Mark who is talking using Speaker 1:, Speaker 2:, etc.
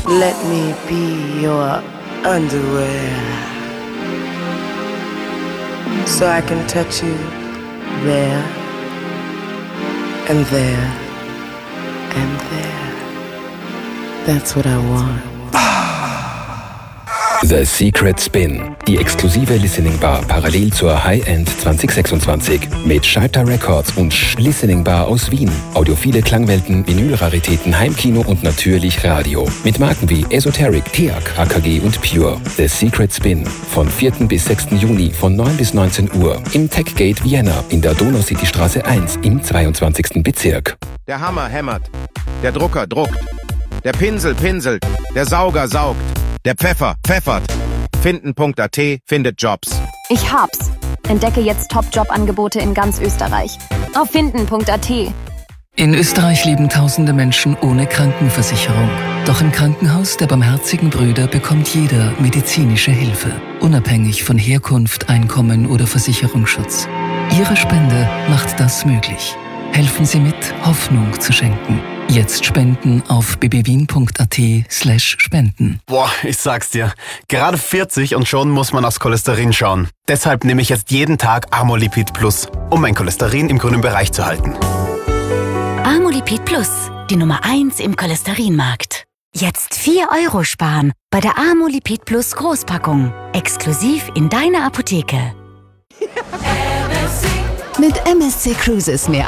Speaker 1: Let me be your underwear, so I can touch you there and there and there. That's what I want.
Speaker 2: The Secret Spin, die exklusive Listening Bar parallel zur High-End 2026 mit Schalter Records und Listening Bar aus Wien. Audiophile Klangwelten, Vinylraritäten, Heimkino und natürlich Radio. Mit Marken wie Esoteric, Teak, AKG und Pure. The Secret Spin von 4. bis 6. Juni von 9 bis 19 Uhr im Techgate Vienna in der Donaucitystraße 1 im 22. Bezirk.
Speaker 3: Der Hammer hämmert, der Drucker druckt, der Pinsel pinselt, der Sauger saugt. Der Pfeffer pfeffert. Finden.at findet Jobs.
Speaker 4: Ich hab's. Entdecke jetzt Top-Jobangebote in ganz Österreich. Auf Finden.at.
Speaker 5: In Österreich leben tausende Menschen ohne Krankenversicherung. Doch im Krankenhaus der Barmherzigen Brüder bekommt jeder medizinische Hilfe, unabhängig von Herkunft, Einkommen oder Versicherungsschutz. Ihre Spende macht das möglich. Helfen Sie mit, Hoffnung zu schenken. Jetzt spenden auf bbwien.at/spenden.
Speaker 6: Boah, ich sag's dir. Gerade 40 und schon muss man aufs Cholesterin schauen. Deshalb nehme ich jetzt jeden Tag Amolipid Plus, um mein Cholesterin im grünen Bereich zu halten.
Speaker 7: Amolipid Plus, die Nummer 1 im Cholesterinmarkt. Jetzt 4 € sparen bei der Amolipid Plus Großpackung. Exklusiv in deiner Apotheke.
Speaker 8: Mit MSC Cruises mehr